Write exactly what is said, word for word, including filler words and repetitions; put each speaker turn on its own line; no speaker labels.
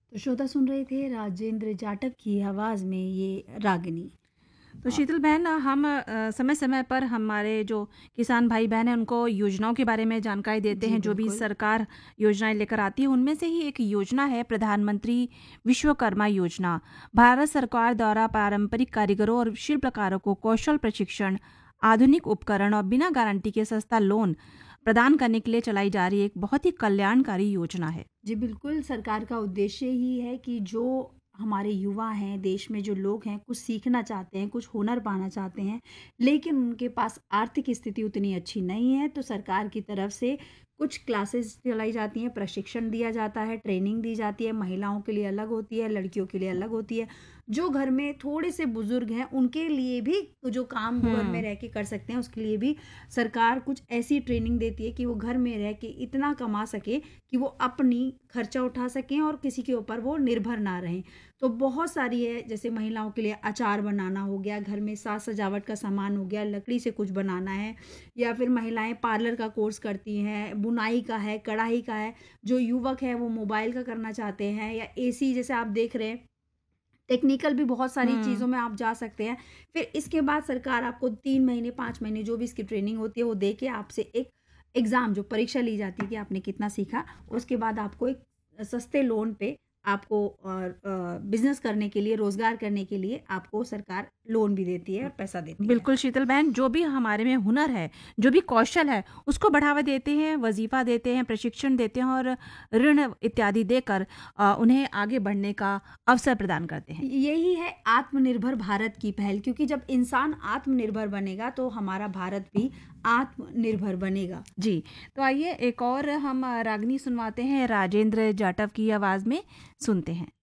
तो श्रोता सुन रहे थे राजेंद्र जाटव की आवाज़ में ये रागिनी।
तो शीतल बहन, हम अ, समय समय पर हमारे जो किसान भाई बहन हैं उनको योजनाओं के बारे में जानकारी देते
जी
हैं। जो भी
बिल्कुल।
सरकार योजनाएं लेकर आती है उनमें से ही एक योजना है प्रधानमंत्री विश्वकर्मा योजना। भारत सरकार द्वारा पारंपरिक कारीगरों और शिल्पकारों को कौशल प्रशिक्षण, आधुनिक उपकरण और बिना गारंटी के सस्ता लोन प्रदान करने के लिए चलाई जा रही एक बहुत ही कल्याणकारी योजना है।
जी बिल्कुल, सरकार का उद्देश्य ही है कि जो हमारे युवा हैं, देश में जो लोग हैं, कुछ सीखना चाहते हैं, कुछ हुनर पाना चाहते हैं, लेकिन उनके पास आर्थिक स्थिति उतनी अच्छी नहीं है, तो सरकार की तरफ से कुछ क्लासेस चलाई जाती हैं, प्रशिक्षण दिया जाता है, ट्रेनिंग दी जाती है। महिलाओं के लिए अलग होती है, लड़कियों के लिए अलग होती है। जो घर में थोड़े से बुजुर्ग हैं, उनके लिए भी जो काम वो घर में
हम्म।
रह के कर सकते हैं, उसके लिए भी सरकार कुछ ऐसी ट्रेनिंग देती है कि वो घर में रह के इतना कमा सके कि वो अपनी खर्चा उठा सकें और किसी के ऊपर वो निर्भर ना रहें। तो बहुत सारी है, जैसे महिलाओं के लिए अचार बनाना हो गया, घर में साज सजावट का सामान हो गया, लकड़ी से कुछ बनाना है, या फिर महिलाएं पार्लर का कोर्स करती हैं, बुनाई का है, कढ़ाई का है। जो युवक है वो मोबाइल का करना चाहते हैं, या एसी जैसे आप देख रहे हैं, टेक्निकल भी बहुत सारी
हम्म।
चीज़ों में आप जा सकते हैं। फिर इसके बाद सरकार आपको तीन महीने पाँच महीने जो भी इसकी ट्रेनिंग होती है वो दे के आपसे एक एग्ज़ाम, जो परीक्षा ली जाती है कि आपने कितना सीखा, उसके बाद आपको एक सस्ते लोन पे आपको और बिजनेस करने के लिए, रोजगार करने के लिए आपको सरकार लोन भी देती है और पैसा देती है।
बिल्कुल शीतल बहन, जो भी हमारे में हुनर है, जो भी कौशल है, उसको बढ़ावा देते हैं, वजीफा देते हैं, प्रशिक्षण देते हैं और ऋण इत्यादि देकर अ, उन्हें आगे बढ़ने का अवसर प्रदान करते हैं।
यही है आत्मनिर्भर भारत की पहल, क्योंकि जब इंसान आत्मनिर्भर बनेगा तो हमारा भारत भी आत्मनिर्भर बनेगा।
जी, तो आइए एक और हम अ, रागनी सुनवाते हैं, राजेंद्र जाटव की आवाज़ में सुनते हैं।